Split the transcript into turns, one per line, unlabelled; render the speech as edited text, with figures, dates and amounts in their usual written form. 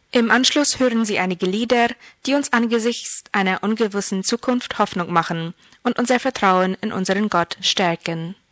Im Anschluss hören Sie einige Lieder, die uns angesichts einer ungewissen Zukunft Hoffnung machen und unser Vertrauen in unseren Gott stärken.